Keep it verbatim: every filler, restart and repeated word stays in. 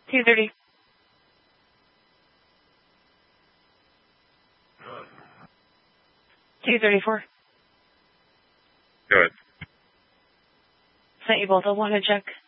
two thirty. two thirty-four. Good. Sent you both. I want to check.